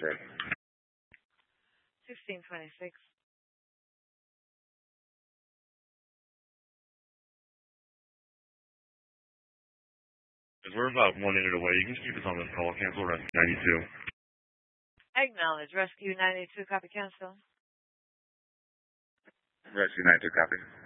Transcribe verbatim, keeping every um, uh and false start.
for it. sixteen twenty-six. We're about one minute away. You can keep us on this call. Cancel Rescue ninety-two. Acknowledge. Rescue ninety-two, copy cancel. Rescue ninety-two, copy.